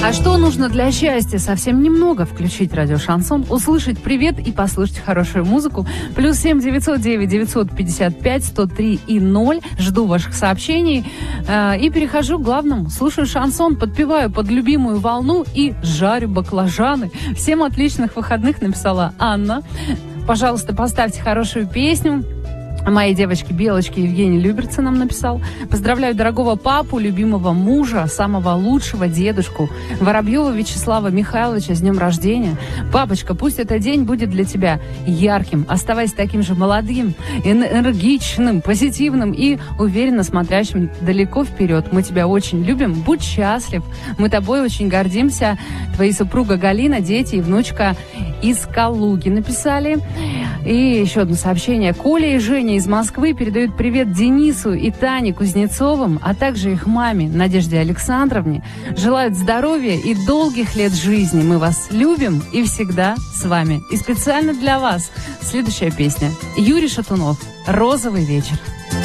А что нужно для счастья? Совсем немного. Включить радио «Шансон», услышать привет и послушать хорошую музыку. +7 909 955 103 и 0. Жду ваших сообщений. И перехожу к главному. Слушаю шансон, подпеваю под любимую волну и жарю баклажаны. Всем отличных выходных, написала Анна. Пожалуйста, поставьте хорошую песню. Моей девочке Белочке Евгений Люберцы нам написал. Поздравляю дорогого папу, любимого мужа, самого лучшего дедушку Воробьева Вячеслава Михайловича с днем рождения. Папочка, пусть этот день будет для тебя ярким. Оставайся таким же молодым, энергичным, позитивным и уверенно смотрящим далеко вперед. Мы тебя очень любим. Будь счастлив. Мы тобой очень гордимся. Твои супруга Галина, дети и внучка из Калуги написали. И еще одно сообщение. Коля и Женя из Москвы передают привет Денису и Тане Кузнецовым, а также их маме Надежде Александровне. Желают здоровья и долгих лет жизни. Мы вас любим и всегда с вами. И специально для вас следующая песня. Юрий Шатунов. «Розовый вечер».